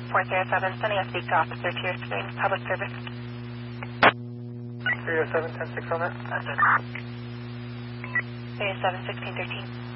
407, sending a speak to Officer Tier 3, Public Service. 307, 10-6 on that. 307, 1613.